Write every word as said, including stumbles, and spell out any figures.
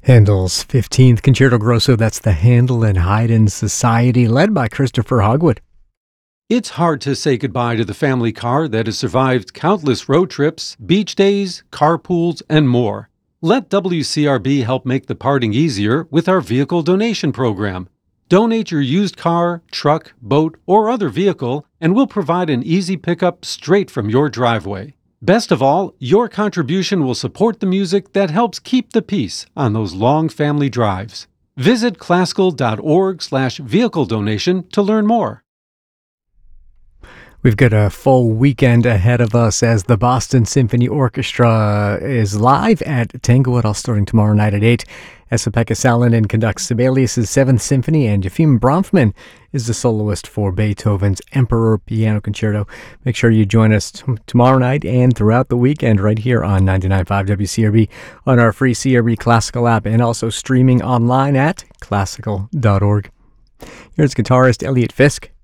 Handel's fifteenth Concerto Grosso, that's the Handel and Haydn Society, led by Christopher Hogwood. It's hard to say goodbye to the family car that has survived countless road trips, beach days, carpools, and more. Let W C R B help make the parting easier with our vehicle donation program. Donate your used car, truck, boat, or other vehicle, and we'll provide an easy pickup straight from your driveway. Best of all, your contribution will support the music that helps keep the peace on those long family drives. Visit classical.org slash vehicle donation to learn more. We've got a full weekend ahead of us as the Boston Symphony Orchestra is live at Tanglewood, all starting tomorrow night at eight. Esa-Pekka Salonen conducts Sibelius' Seventh Symphony, and Yefim Bronfman is the soloist for Beethoven's Emperor Piano Concerto. Make sure you join us t- tomorrow night and throughout the weekend right here on ninety-nine point five W C R B on our free C R B Classical app and also streaming online at classical dot org. Here's guitarist Elliot Fisk.